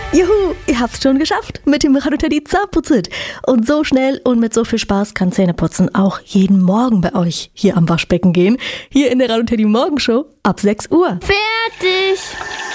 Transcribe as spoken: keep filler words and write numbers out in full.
Juhu, ihr habt's schon geschafft mit dem Radio Teddy Zahnputzit. Und so schnell und mit so viel Spaß kann Zähneputzen auch jeden Morgen bei euch hier am Waschbecken gehen. Hier in der Radio Teddy Morgenshow ab sechs Uhr. Fertig!